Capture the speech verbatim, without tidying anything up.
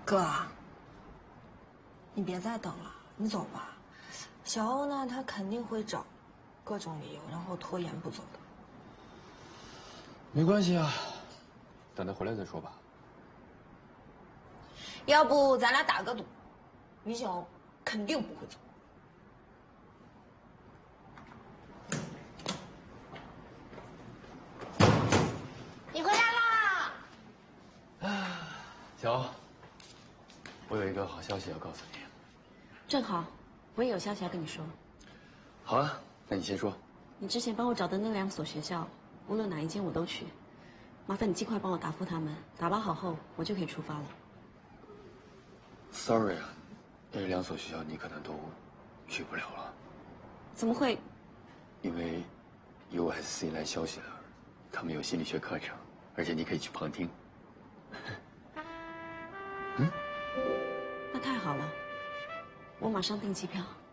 哥，你别再等了，你走吧。小欧呢，他肯定会找各种理由，然后拖延不走的。 没关系啊，等他回来再说吧。 要不咱俩打个赌，于小欧肯定不会走。你回来啦！ 啊，小欧，我有一个好消息要告诉你。 正好，我也有消息要跟你说。 好啊，那你先说。 你之前帮我找的那两所学校，无论哪一间我都去。麻烦你尽快帮我答复他们，打包好后我就可以出发了。 Sorry 啊，那两所学校你可能都去不了了。 怎么会？ 因为 U S C 来消息了，他们有心理学课程，而且你可以去旁听。嗯， 那太好了，我马上订机票。